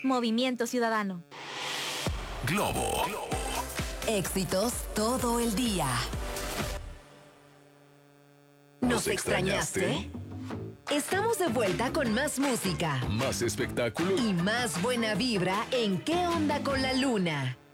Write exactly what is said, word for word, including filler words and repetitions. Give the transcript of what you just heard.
Movimiento Ciudadano. Globo. Éxitos todo el día. ¿Nos extrañaste? Estamos de vuelta con más música Más espectáculo y más buena vibra en ¿Qué onda con la luna?